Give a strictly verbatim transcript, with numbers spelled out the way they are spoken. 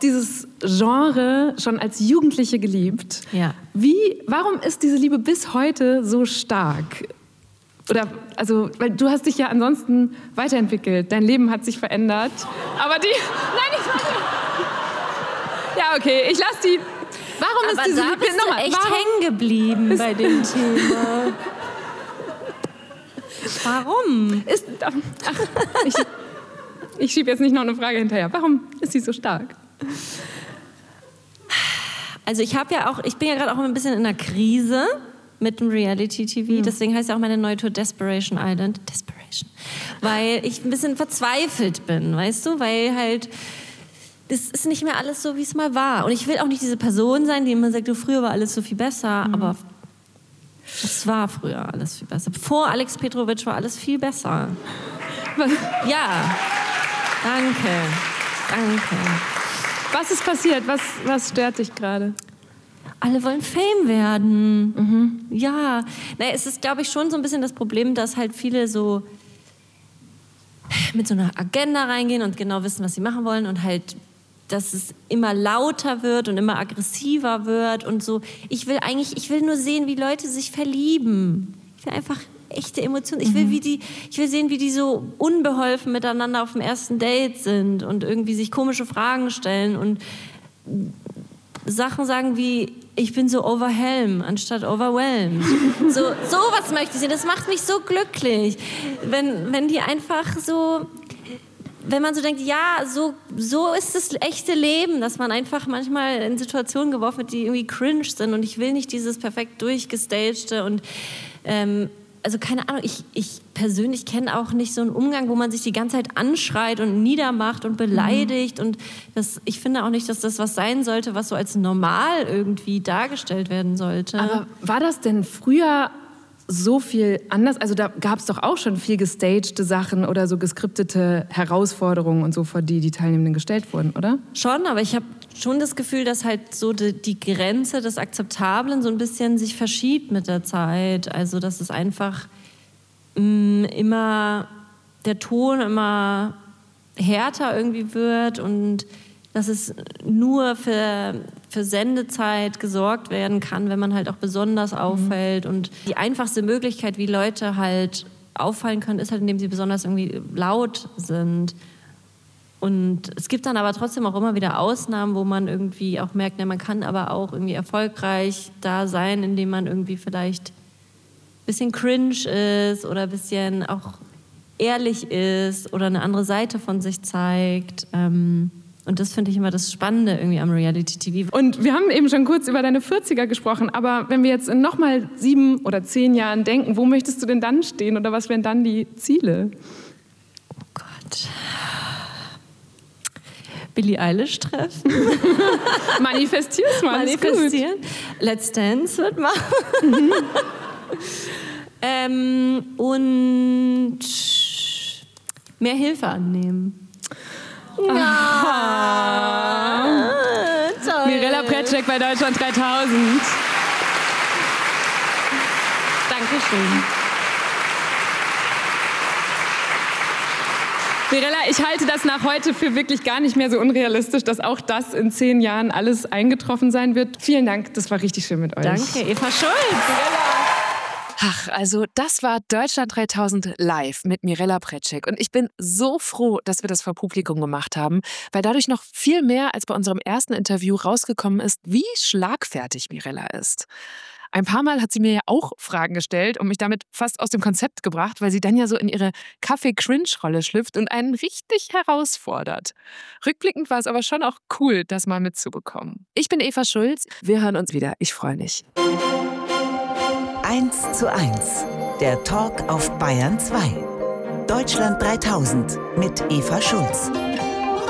dieses Genre schon als Jugendliche geliebt. Ja. Wie, warum ist diese Liebe bis heute so stark? Oder, also, weil du hast dich ja ansonsten weiterentwickelt. Dein Leben hat sich verändert. Aber die... Nein, ich meine... Ja, okay, ich lasse die... Warum Aber ist diese da Liebe... bist du echt hängen geblieben bei dem Thema. Warum? Ist, ach, ich ich schiebe jetzt nicht noch eine Frage hinterher. Warum ist sie so stark? Also ich habe ja auch, ich bin ja gerade auch ein bisschen in einer Krise mit dem Reality-T V. Mhm. Deswegen heißt ja auch meine neue Tour Desperation Island. Desperation. Weil ich ein bisschen verzweifelt bin, weißt du? Weil halt, das ist nicht mehr alles so, wie es mal war. Und ich will auch nicht diese Person sein, die immer sagt, du, früher war alles so viel besser. Mhm. Aber es war früher alles viel besser. Vor Alex Petrovic war alles viel besser. Ja, danke, danke. Was ist passiert? Was, was stört dich gerade? Alle wollen Fame werden. Mhm. Ja, naja, es ist, glaube ich, schon so ein bisschen das Problem, dass halt viele so mit so einer Agenda reingehen und genau wissen, was sie machen wollen und halt, dass es immer lauter wird und immer aggressiver wird und so. Ich will eigentlich, ich will nur sehen, wie Leute sich verlieben. Ich will einfach echte Emotionen. Ich will, wie die, ich will sehen, wie die so unbeholfen miteinander auf dem ersten Date sind und irgendwie sich komische Fragen stellen und Sachen sagen wie, ich bin so overwhelmed anstatt overwhelmed. So, sowas möchte ich sehen. Das macht mich so glücklich. Wenn, wenn die einfach so, wenn man so denkt, ja, so, so ist das echte Leben, dass man einfach manchmal in Situationen geworfen wird, die irgendwie cringe sind und ich will nicht dieses perfekt durchgestagte und ähm, also keine Ahnung, ich, ich persönlich kenne auch nicht so einen Umgang, wo man sich die ganze Zeit anschreit und niedermacht und beleidigt. Mhm. Und das, ich finde auch nicht, dass das was sein sollte, was so als normal irgendwie dargestellt werden sollte. Aber war das denn früher so viel anders? Also da gab es doch auch schon viel gestagte Sachen oder so geskriptete Herausforderungen und so, vor die die Teilnehmenden gestellt wurden, oder? Schon, aber ich habe schon das Gefühl, dass halt so die, die Grenze des Akzeptablen so ein bisschen sich verschiebt mit der Zeit. Also dass es einfach mh, immer, der Ton immer härter irgendwie wird und dass es nur für, für Sendezeit gesorgt werden kann, wenn man halt auch besonders auffällt. Mhm. Und die einfachste Möglichkeit, wie Leute halt auffallen können, ist halt, indem sie besonders irgendwie laut sind. Und es gibt dann aber trotzdem auch immer wieder Ausnahmen, wo man irgendwie auch merkt, ja, man kann aber auch irgendwie erfolgreich da sein, indem man irgendwie vielleicht ein bisschen cringe ist oder ein bisschen auch ehrlich ist oder eine andere Seite von sich zeigt. Und das finde ich immer das Spannende irgendwie am Reality-T V. Und wir haben eben schon kurz über deine vierziger gesprochen, aber wenn wir jetzt in nochmal sieben oder zehn Jahren denken, wo möchtest du denn dann stehen oder was wären dann die Ziele? Oh Gott... Billie Eilish treffen. Manifestier's mal. Manifestieren. Let's Dance wird machen. Mhm. ähm, und mehr Hilfe annehmen. Ja. Toll. Mirella Prätschek bei Deutschland dreitausend. Dankeschön. Mirella, ich halte das nach heute für wirklich gar nicht mehr so unrealistisch, dass auch das in zehn Jahren alles eingetroffen sein wird. Vielen Dank, das war richtig schön mit euch. Danke, Eva Schulz. Ach, also das war Deutschland dreitausend live mit Mirella Prätschek. Und ich bin so froh, dass wir das vor Publikum gemacht haben, weil dadurch noch viel mehr als bei unserem ersten Interview rausgekommen ist, wie schlagfertig Mirella ist. Ein paar Mal hat sie mir ja auch Fragen gestellt und mich damit fast aus dem Konzept gebracht, weil sie dann ja so in ihre Kaffee-Cringe-Rolle schlüpft und einen richtig herausfordert. Rückblickend war es aber schon auch cool, das mal mitzubekommen. Ich bin Eva Schulz, wir hören uns wieder. Ich freue mich. eins zu eins, der Talk auf Bayern zwei. Deutschland dreitausend mit Eva Schulz.